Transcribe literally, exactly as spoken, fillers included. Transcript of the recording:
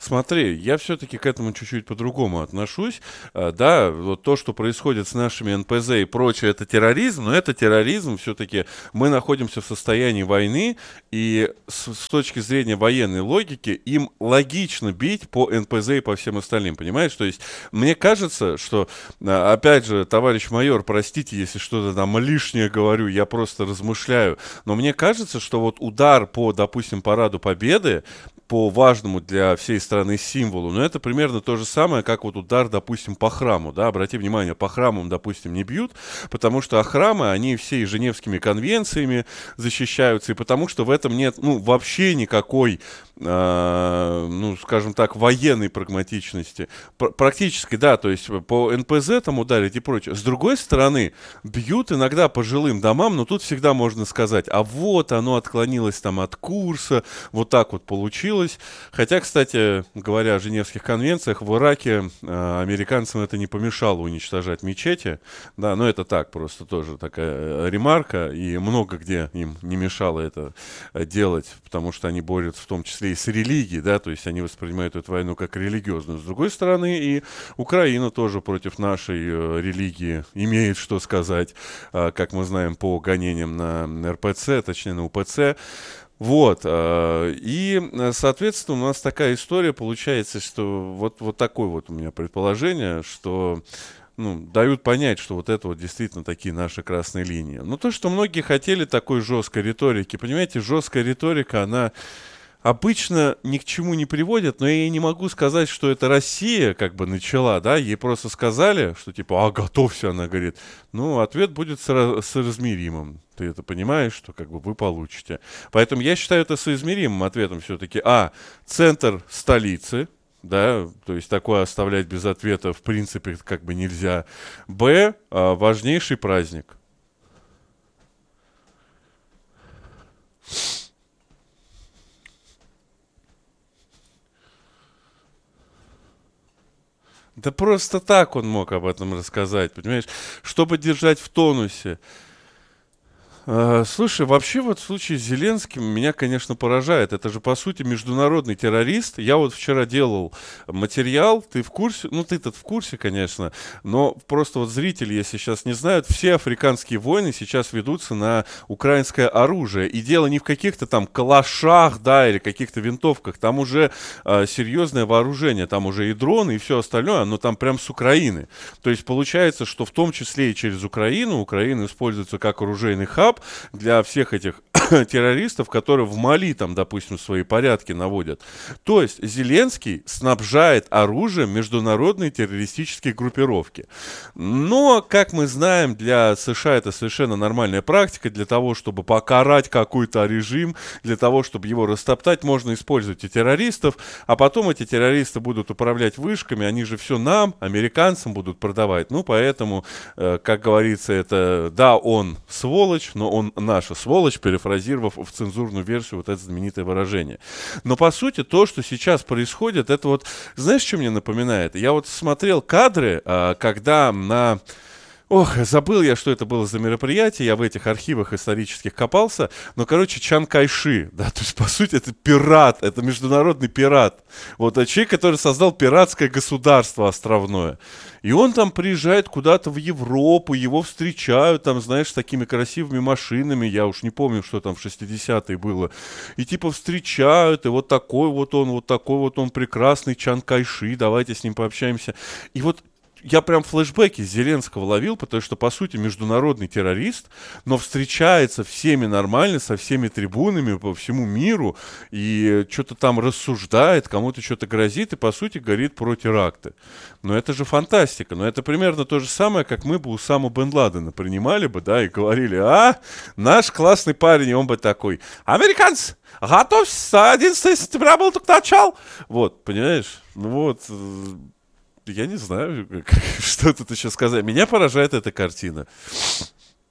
Смотри, я все-таки к этому чуть-чуть по-другому отношусь. А, Да, вот то, что происходит с нашими эн пэ зэ и прочее, это терроризм, но это терроризм, все-таки мы находимся в состоянии войны, и с, с точки зрения военной логики им логично бить по эн пэ зэ и по всем остальным, понимаешь? То есть мне кажется, что, а, опять же, товарищ майор, простите, если что-то там лишнее говорю, я просто размышляю, но мне кажется, что вот удар по, допустим, Параду Победы, по важному для всей страны символу, но это примерно то же самое, как вот удар, допустим, по храму, да, обрати внимание, по храмам, допустим, не бьют, потому что храмы, они все и Женевскими конвенциями защищаются, и потому что в этом нет, ну, вообще никакой, э, ну, скажем так, военной прагматичности, Пр- практически, да, то есть по эн пэ зэ там ударить и прочее. С другой стороны, бьют иногда по жилым домам, но тут всегда можно сказать, а вот оно отклонилось там от курса, вот так вот получилось. Хотя, кстати, говоря о Женевских конвенциях, в Ираке э, американцам это не помешало уничтожать мечети. Да, но это так, просто тоже такая э, ремарка. И много где им не мешало это э, делать, потому что они борются в том числе и с религией, да, то есть они воспринимают эту войну как религиозную. С другой стороны, и Украина тоже против нашей э, религии имеет что сказать, э, как мы знаем по гонениям на эр пэ цэ, точнее на у пэ цэ. Вот, э, и, э, соответственно, у нас такая история получается, что вот, вот такое вот у меня предположение, что, ну, дают понять, что вот это вот действительно такие наши красные линии. Но то, что многие хотели такой жесткой риторики, понимаете, жесткая риторика, она обычно ни к чему не приводит, но я ей не могу сказать, что это Россия как бы начала, да, ей просто сказали, что типа, а, готовься, она говорит, ну, ответ будет сора- соразмеримым, ты это понимаешь, что как бы вы получите. Поэтому я считаю это соизмеримым ответом все-таки, а, центр столицы, да, то есть такое оставлять без ответа в принципе как бы нельзя, б, а, важнейший праздник. Да просто так он мог об этом рассказать, понимаешь? Чтобы держать в тонусе. А, Слушай, вообще вот в случае с Зеленским меня, конечно, поражает. Это же, по сути, международный террорист. Я вот вчера делал материал, ты в курсе? Ну, ты-то в курсе, конечно, но просто вот зрители, если сейчас не знают, все африканские войны сейчас ведутся на украинское оружие. И дело не в каких-то там калашах, да, или каких-то винтовках. Там уже а, серьезное вооружение. Там уже и дроны, и все остальное, оно там прям с Украины. То есть получается, что в том числе и через Украину, Украина используется как оружейный хаб для всех этих террористов, которые в Мали, там, допустим, свои порядки наводят. То есть Зеленский снабжает оружием международные террористические группировки. Но, как мы знаем, для США это совершенно нормальная практика. Для того, чтобы покарать какой-то режим, для того, чтобы его растоптать, можно использовать и террористов, а потом эти террористы будут управлять вышками, они же все нам, американцам, будут продавать. Ну, поэтому, э, как говорится, это, да, он сволочь, но он наша сволочь, перефразировав в цензурную версию вот это знаменитое выражение. Но, по сути, то, что сейчас происходит, это вот, знаешь, что мне напоминает? Я вот смотрел кадры, а, когда на... Ох, забыл я, что это было за мероприятие, я в этих архивах исторических копался, но, короче, Чан Кайши, да, то есть, по сути, это пират, это международный пират, вот, а человек, который создал пиратское государство островное, и он там приезжает куда-то в Европу, его встречают, там, знаешь, с такими красивыми машинами, я уж не помню, что там в шестидесятые было, и типа встречают, и вот такой вот он, вот такой вот он прекрасный Чан Кайши, давайте с ним пообщаемся, и вот я прям флешбеки Зеленского ловил, потому что, по сути, международный террорист, но встречается всеми нормально, со всеми трибунами по всему миру, и что-то там рассуждает, кому-то что-то грозит, и, по сути, говорит про теракты. Но это же фантастика. Но это примерно то же самое, как мы бы Усаму бен Ладена принимали бы, да, и говорили, а, наш классный парень, и он бы такой, американцы, готовьтесь, одиннадцатого сентября был только начал. Вот, понимаешь? Ну вот... Я не знаю, что тут еще сказать. Меня поражает эта картина.